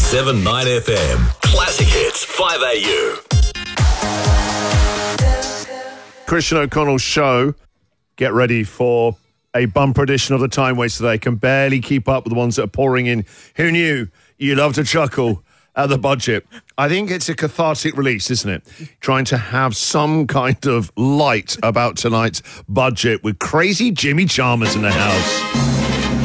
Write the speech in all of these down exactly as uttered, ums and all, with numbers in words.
seven nine F M. Classic Hits, five A U. Christian O'Connell's show. Get ready for a bumper edition of the Time Waste today. Can barely keep up with the ones that are pouring in. Who knew you love to chuckle at the budget? I think it's a cathartic release, isn't it? Trying to have some kind of light about tonight's budget with crazy Jimmy Chalmers in the house.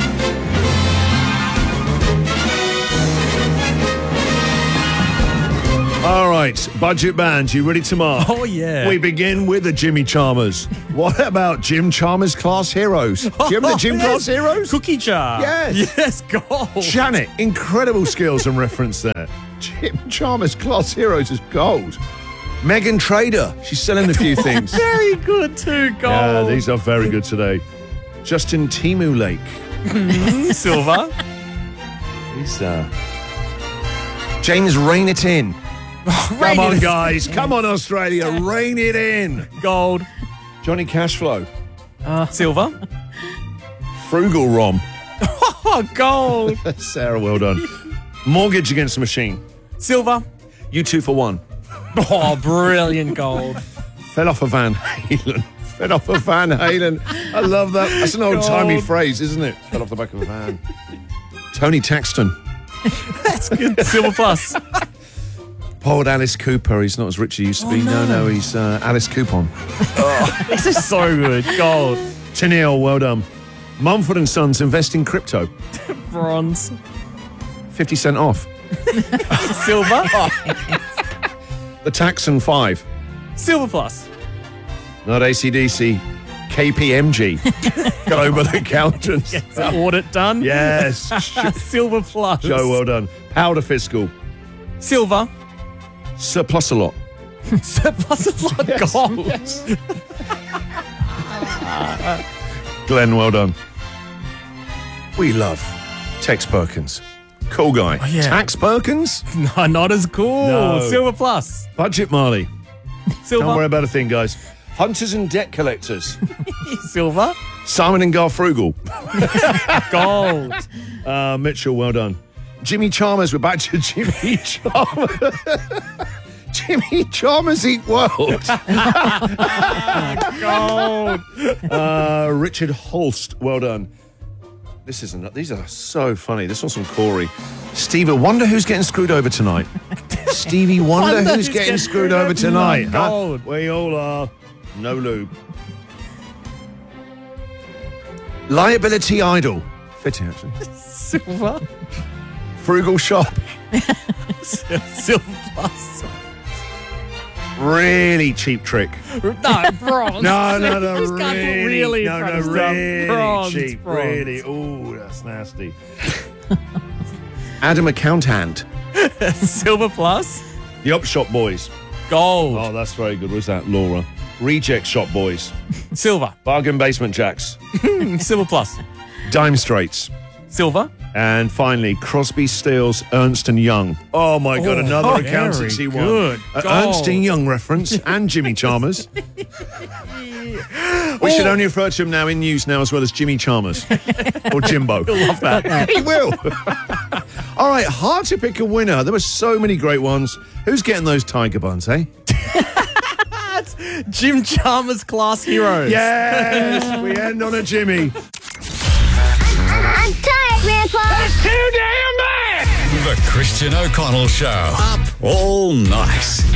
All right, budget band, you ready to mark? Oh, yeah. We begin with the Jimmy Chalmers. What about Jim Chalmers Class Heroes? Do you remember the Jim yes. Class Heroes? Cookie jar. Yes. Yes, gold. Janet, incredible skills and reference there. Jim Chalmers Class Heroes is gold. Megan Trader, she's selling a few things. Very good too, gold. Yeah, these are very good today. Justin Timberlake. Silver. He's uh James Rein It In. Come on, guys. Come on, Australia. Rein it in. Gold. Johnny Cashflow. Uh, silver. Frugal Rom. Oh, gold. Sarah, well done. Mortgage Against the Machine. Silver. You two for one. Oh, brilliant gold. Fell off a Van Halen. Fell off a Van Halen. I love that. That's an old-timey phrase, isn't it? Fell off the back of a van. Tony Taxton. That's good. Silver plus. Poor old Alice Cooper. He's not as rich as he used to be. Oh, no. no, no, he's uh, Alice Coupon. Oh, this is so good. Gold. Tennille, well done. Mumford and Sons invest in crypto. Bronze. fifty cent off. Silver. The Taxon five. Silver plus. Not A C D C. K P M G. Global Accountants. Get the audit done. Yes. Silver plus. Joe, well done. Powder Fiscal. Silver. Surplus a lot. Surplus a lot. Yes, Gold. yes. Glenn, well done. We love Tex Perkins. Cool guy. Oh, yeah. Tax Perkins? No, not as cool. No. Silver plus. Budget Marley. Silver. Don't worry about a thing, guys. Hunters and Debt Collectors. Silver. Simon and Garfunkel. Gold. Uh, Mitchell, well done. Jimmy Chalmers, we're back to Jimmy Chalmers. Jimmy Chalmers Eat World. Gold. Uh, Richard Holst, well done. This isn't. These are so funny. This one's from Corey. Stevie Wonder who's getting screwed over tonight. Stevie Wonder, Wonder who's who's getting getting screwed screwed over over tonight. tonight. Huh? Gold. We all are. No lube. Liability Idol. Fitting, actually. Silver. Frugal Shop. Silver plus. Really cheap trick. No, bronze. No, no, no, Just can't put really, really in no, front no, of stuff. really Bronze, cheap, bronze. really. Ooh, that's nasty. Adam Accountant. Silver plus. The Up Shop Boys. Gold. Oh, that's very good. Was that Laura? Reject Shop Boys. Silver. Bargain Basement Jacks. Silver plus. Dime Straits. Silver. And finally, Crosby, Stills, Ernst and Young. Oh my God, Oh, another oh, accountancy very one. good. Uh, Gold. Ernst and Young reference and Jimmy Chalmers. We should only refer to him now in news now as well as Jimmy Chalmers or Jimbo. He'll love that. He will. All right, hard to pick a winner. There were so many great ones. Who's getting those tiger buns, eh? Jim Chalmers Class Heroes. Yes, we end on a Jimmy. I'm tired, Grandpa. The Christian O'Connell Show. Up all night.